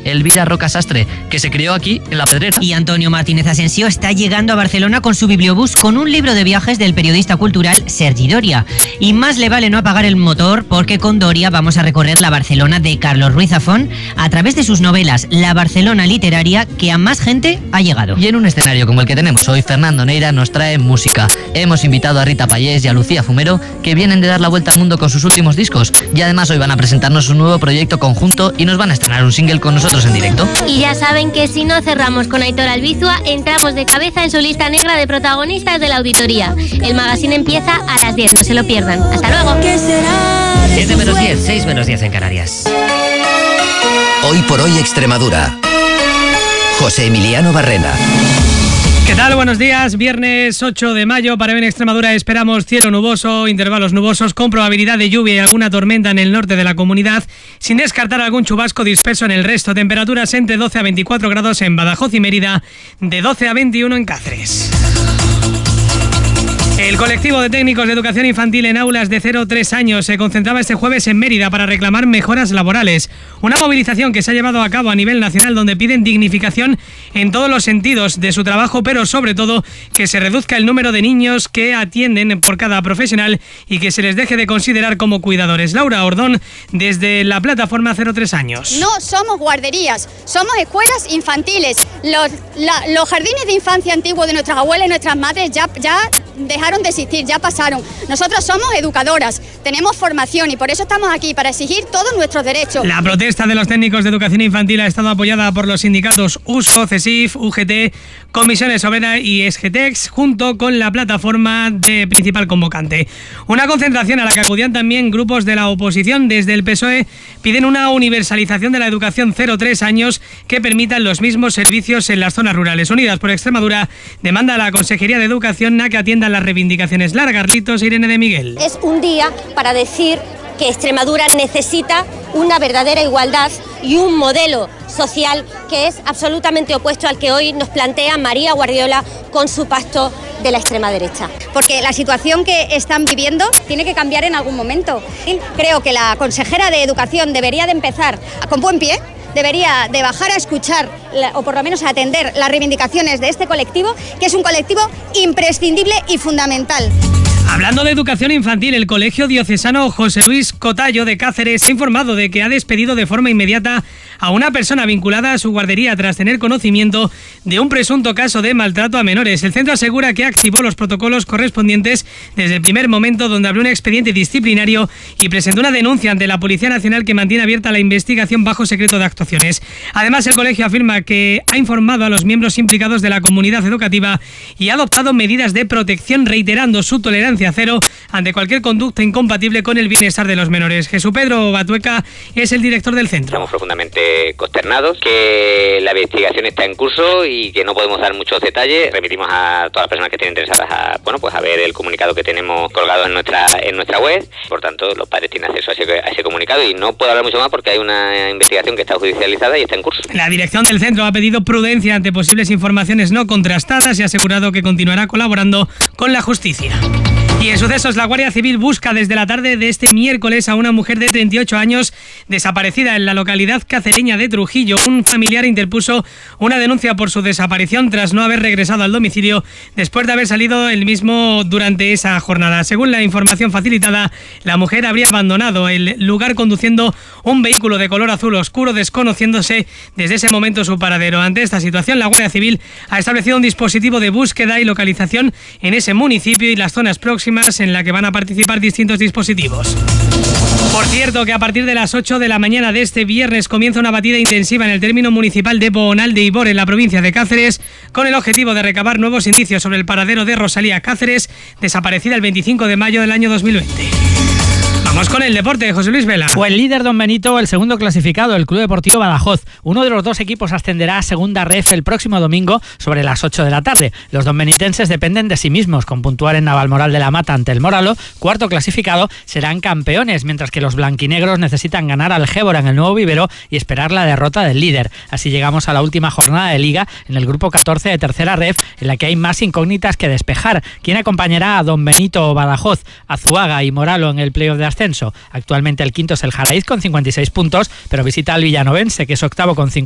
Elvira Roca Sastre, que se crió aquí, en La Pedrera. Y Antonio Martínez Asensio está llegando a Barcelona con su bibliobús con un libro de viajes del periodista cultural Sergi Doria. Y más le vale no apagar el motor, porque con Doria vamos a recorrer la Barcelona de Carlos Ruiz Zafón a través de sus novelas, la Barcelona literaria que a más gente ha llegado. Y en un escenario como el que tenemos hoy, Fernando Neira nos trae música. Hemos invitado a Rita Payés y a Lucía Fumero, que vienen de dar la vuelta al mundo con sus últimos discos. Y además hoy van a presentarnos un nuevo proyecto conjunto y nos van a estrenar un single con nosotros en directo. Y ya saben que si no cerramos con Aitor Albizua, entramos de cabeza en su lista negra de protagonistas de la auditoría. El magazine empieza a las 10, no se lo pierdan. Hasta luego. 7 menos 10, 6 menos 10 en Canarias. Hoy por hoy Extremadura. José Emiliano Barrena. ¿Qué tal? Buenos días. Viernes 8 de mayo. Para hoy en Extremadura esperamos cielo nuboso, intervalos nubosos con probabilidad de lluvia y alguna tormenta en el norte de la comunidad, sin descartar algún chubasco disperso en el resto. Temperaturas entre 12 a 24 grados en Badajoz y Mérida, de 12 a 21 en Cáceres. El colectivo de técnicos de educación infantil en aulas de 0 a 3 años se concentraba este jueves en Mérida para reclamar mejoras laborales. Una movilización que se ha llevado a cabo a nivel nacional, donde piden dignificación en todos los sentidos de su trabajo, pero sobre todo que se reduzca el número de niños que atienden por cada profesional y que se les deje de considerar como cuidadores. Laura Ordón, desde la plataforma 0 a 3 años. No somos guarderías, somos escuelas infantiles. Los jardines de infancia antiguos de nuestras abuelas y nuestras madres ya dejaron de existir, ya pasaron. Nosotros somos educadoras, tenemos formación y por eso estamos aquí, para exigir todos nuestros derechos. La protesta de los técnicos de educación infantil ha estado apoyada por los sindicatos USO, CESIF, UGT, Comisiones Obreras y SGTEX, junto con la plataforma de principal convocante. Una concentración a la que acudían también grupos de la oposición. Desde el PSOE piden una universalización de la educación 0 a 3 años que permitan los mismos servicios en las zonas rurales. Unidas por Extremadura demanda a la Consejería de Educación a que atienda las reivindicaciones. Lara Garlitos, Irene de Miguel. Es un día para decir que Extremadura necesita una verdadera igualdad y un modelo social que es absolutamente opuesto al que hoy nos plantea María Guardiola con su pacto de la extrema derecha. Porque la situación que están viviendo tiene que cambiar en algún momento. Creo que la consejera de Educación debería de empezar con buen pie, debería de bajar a escuchar o por lo menos a atender las reivindicaciones de este colectivo, que es un colectivo imprescindible y fundamental. Hablando de educación infantil, el Colegio Diocesano José Luis Cotallo de Cáceres ha informado de que ha despedido de forma inmediata a una persona vinculada a su guardería tras tener conocimiento de un presunto caso de maltrato a menores. El centro asegura que activó los protocolos correspondientes desde el primer momento, donde abrió un expediente disciplinario y presentó una denuncia ante la Policía Nacional, que mantiene abierta la investigación bajo secreto de actuaciones. Además, el colegio afirma que ha informado a los miembros implicados de la comunidad educativa y ha adoptado medidas de protección, reiterando su tolerancia cero ante cualquier conducta incompatible con el bienestar de los menores. Jesús Pedro Batueca es el director del centro. Estamos profundamente consternados, que la investigación está en curso y que no podemos dar muchos detalles. Remitimos a todas las personas que estén interesadas a ver el comunicado que tenemos colgado en nuestra web. Por tanto, los padres tienen acceso a ese comunicado y no puedo hablar mucho más porque hay una investigación que está judicializada y está en curso. La dirección del centro ha pedido prudencia ante posibles informaciones no contrastadas y ha asegurado que continuará colaborando con la justicia. Y en sucesos, la Guardia Civil busca desde la tarde de este miércoles a una mujer de 38 años desaparecida en la localidad cacereña de Trujillo. Un familiar interpuso una denuncia por su desaparición tras no haber regresado al domicilio después de haber salido el mismo durante esa jornada. Según la información facilitada, la mujer habría abandonado el lugar conduciendo un vehículo de color azul oscuro, desconociéndose desde ese momento su paradero. Ante esta situación, la Guardia Civil ha establecido un dispositivo de búsqueda y localización en ese municipio y las zonas próximas, en la que van a participar distintos dispositivos. Por cierto, que a partir de las 8 de la mañana de este viernes comienza una batida intensiva en el término municipal de Boonal de Ibor, en la provincia de Cáceres, con el objetivo de recabar nuevos indicios sobre el paradero de Rosalía Cáceres, desaparecida el 25 de mayo del año 2020. Vamos con el deporte, José Luis Vela. Fue el líder Don Benito el segundo clasificado, el Club Deportivo Badajoz. Uno de los dos equipos ascenderá a Segunda Ref el próximo domingo sobre las 8 de la tarde. Los donbenitenses dependen de sí mismos. Con puntuar en Navalmoral de la Mata ante el Moralo, cuarto clasificado, serán campeones, mientras que los blanquinegros necesitan ganar al Gébora en el Nuevo Vivero y esperar la derrota del líder. Así llegamos a la última jornada de Liga en el grupo 14 de Tercera Ref, en la que hay más incógnitas que despejar. ¿Quién acompañará a Don Benito Badajoz, Azuaga y Moralo en el playoff de ascenso? Actualmente el quinto es el Jaraíz con 56 puntos, pero visita al Villanovense, que es octavo con 50.